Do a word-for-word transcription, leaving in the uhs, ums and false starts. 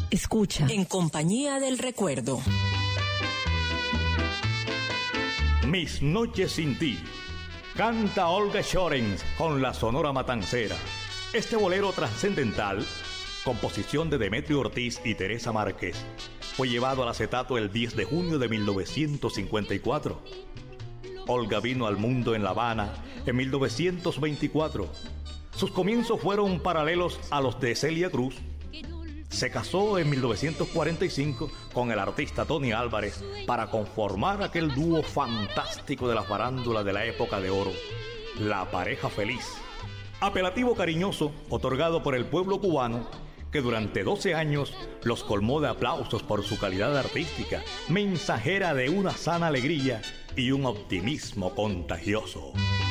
Escucha. En compañía del recuerdo. Mis noches sin ti. Canta Olga Schorens con la Sonora Matancera. Este bolero trascendental, composición de Demetrio Ortiz y Teresa Márquez, fue llevado al acetato el diez de junio de mil novecientos cincuenta y cuatro. Olga vino al mundo en La Habana en mil novecientos veinticuatro. Sus comienzos fueron paralelos a los de Celia Cruz. Se casó en mil novecientos cuarenta y cinco con el artista Tony Álvarez para conformar aquel dúo fantástico de la farándula de la época de oro, La Pareja Feliz. Apelativo cariñoso otorgado por el pueblo cubano, que durante doce años los colmó de aplausos por su calidad artística, mensajera de una sana alegría y un optimismo contagioso.